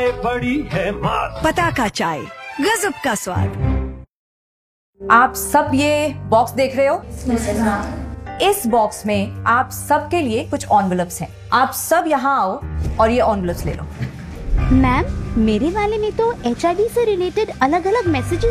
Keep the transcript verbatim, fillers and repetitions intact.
बड़ी है मात। पताका चाय, गजब का स्वाद। आप सब ये बॉक्स देख रहे हो? इस बॉक्स में आप सबके लिए कुछ एनवेलप्स हैं। आप सब यहाँ आओ और ये एनवेलप्स ले लो। मैम, मेरे वाले में तो एच आई वी से रिलेटेड अलग अलग मैसेजेस